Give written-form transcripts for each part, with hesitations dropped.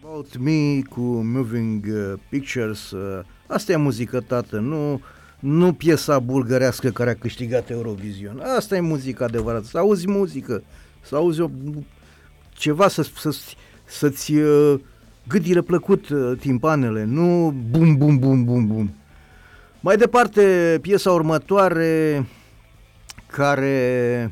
About Me cu Moving Pictures, asta e muzică, tată, nu piesa bulgărească care a câștigat Eurovision. Asta e muzică adevărată, să auzi muzică, să auzi ceva, să-ți gândile plăcut timpanele, nu bum, bum, bum, bum, bum. Mai departe, piesa următoare care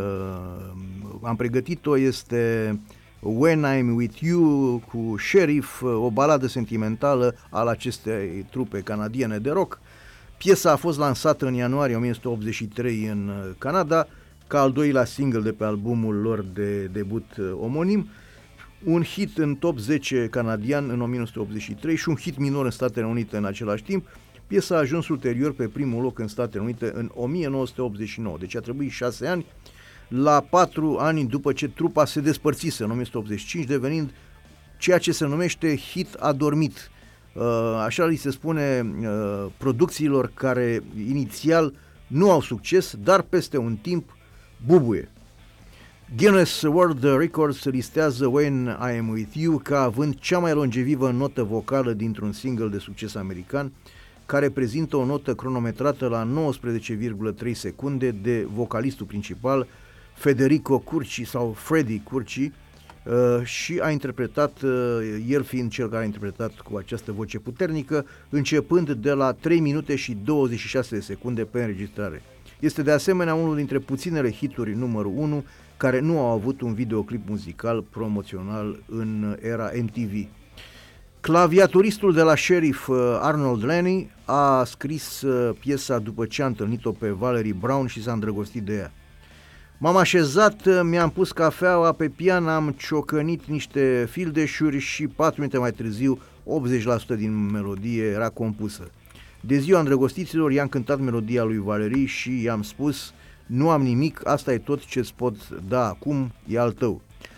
am pregătit-o este When I'm With You cu Sheriff, o baladă sentimentală al acestei trupe canadiene de rock. Piesa a fost lansată în ianuarie 1983 în Canada, ca al doilea single de pe albumul lor de debut omonim, un hit în top 10 canadian în 1983 și un hit minor în Statele Unite în același timp. Piesa a ajuns ulterior pe primul loc în Statele Unite în 1989, deci a trebuit 6 ani, la 4 ani după ce trupa se despărțise în 1985, devenind ceea ce se numește hit adormit. Așa li se spune producțiilor care inițial nu au succes, dar peste un timp bubuie. Guinness World Records listează When I Am With You ca având cea mai longevivă notă vocală dintr-un single de succes american, care prezintă o notă cronometrată la 19,3 secunde de vocalistul principal, Federico Curci sau Freddie Curci, și a interpretat, el fiind cel care a interpretat cu această voce puternică, începând de la 3 minute și 26 de secunde pe înregistrare. Este de asemenea unul dintre puținele hituri numărul 1 care nu au avut un videoclip muzical promoțional în era MTV. Claviaturistul de la Sheriff, Arnold Lanni, a scris piesa după ce a întâlnit-o pe Valerie Brown și s-a îndrăgostit de ea. M-am așezat, mi-am pus cafeaua pe pian, am ciocănit niște fildeșuri și 4 minute mai târziu 80% din melodie era compusă. De ziua îndrăgostiților i-am cântat melodia lui Valerie și i-am spus: nu am nimic, asta e tot ce-ți pot da acum, e al tău.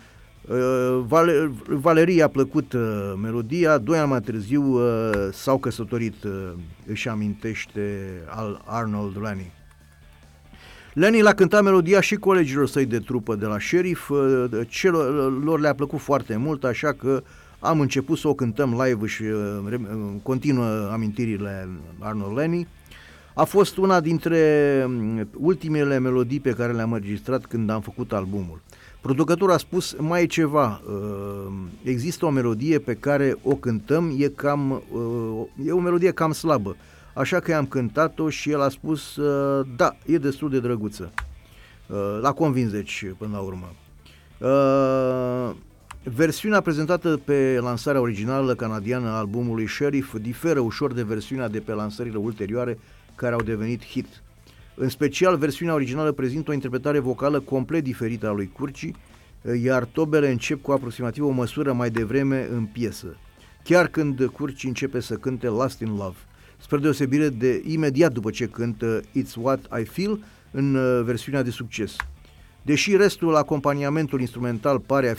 Valerie a plăcut melodia, 2 ani mai târziu s-au căsătorit, își amintește Arnold Lanni. Lanni l-a cântat melodia și colegilor săi de trupă de la Sheriff, lor le-a plăcut foarte mult, așa că am început să o cântăm live și continuă amintirile Arnold Lanni. A fost una dintre ultimele melodii pe care le-am înregistrat când am făcut albumul. Producătorul a spus: mai e ceva, există o melodie pe care o cântăm, e o melodie cam slabă, așa că am cântat-o și el a spus: da, e destul de drăguță. L-a convins, deci, până la urmă. Versiunea prezentată pe lansarea originală canadiană a albumului Sheriff diferă ușor de versiunea de pe lansările ulterioare care au devenit hit. În special, versiunea originală prezintă o interpretare vocală complet diferită a lui Curci, iar tobele încep cu aproximativ o măsură mai devreme în piesă, chiar când Curci începe să cânte Lost in Love, spre deosebire de imediat după ce cântă It's What I Feel în versiunea de succes. Deși restul, acompaniamentul instrumental, pare a